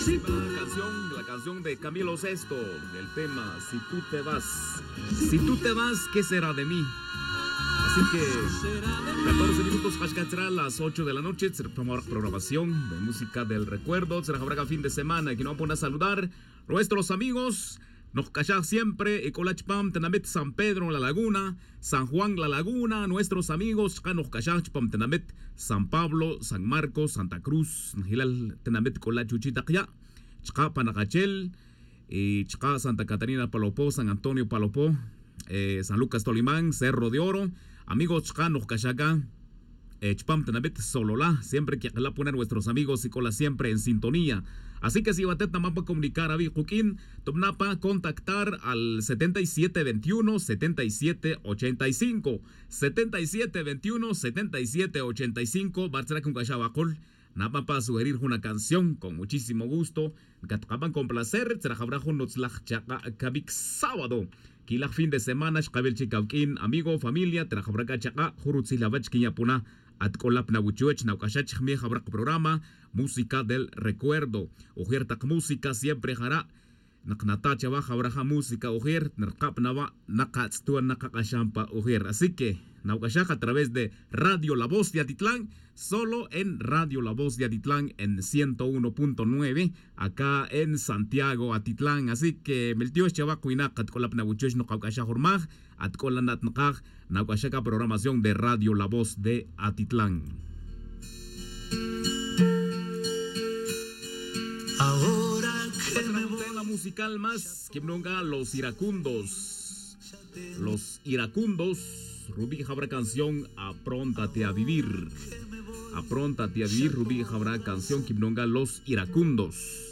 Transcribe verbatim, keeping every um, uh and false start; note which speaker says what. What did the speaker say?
Speaker 1: La canción, la canción de Camilo Sesto, el tema Si tú te vas, si tú te vas, ¿qué será de mí? Así que catorce minutos, será las ocho de la noche, será programación de música del recuerdo, será habrá fin de semana, que nos van a saludar nuestros amigos. Nos callamos siempre, Ecolachpam, Tenamet, San Pedro, La Laguna, San Juan, La Laguna, nuestros amigos, nos callamos, Tenamet, San Pablo, San Marcos, Santa Cruz, Hilal, Tenamet, Colachuchita, ya, Chca, Panagachel, eh, Chca, Santa Catarina, Palopó, San Antonio, Palopó, eh, San Lucas, Tolimán, Cerro de Oro, amigos, Chca, nos callamos, eh, Chpam, Tenamet, Sololá, siempre que la poner nuestros amigos y cola siempre en sintonía. Así que si batet nada más para comunicar a Vijuquín, Tomnapa, contactar al setenta y siete veintiuno, setenta y siete ochenta y cinco, setenta y siete veintiuno, setenta y siete ochenta y cinco, Barcelona con Cachabacol, nada para sugerir una canción con muchísimo gusto, Gatkaban con placer, Trajabrajo Notzlach Kabik sábado, Kilach fin de semana, Shkabel Chikaukin, amigo, familia, Trajabraca Chaka, Jurutzilavach Kiñapuna, Atkolap Nabuchuech, Naukashach, mi Jabrak programa, música del recuerdo. Ujier tak música siempre hará. Naknatacha va Jabraja música, ujier, Nerkap Nava, Nakatstuan Nakakashampa, ujier. Así que, Naukashach a través de Radio La Voz de Atitlán, solo en Radio La Voz de Atitlán en ciento uno punto nueve, acá en Santiago, Atitlán. Así que, Meltios Chavacuinac, Atkolap Nabuchuech, Nokakashach Urmaj, Atkolanat Nakaj, Naukashaka programación de Radio La Voz de Atitlán.
Speaker 2: Ahora que me
Speaker 1: voy la musical más que nunca los iracundos. Los iracundos, Rubí Jabra canción Apróntate a vivir. Apróntate a vivir, Rubí Jabra canción que nunca los iracundos.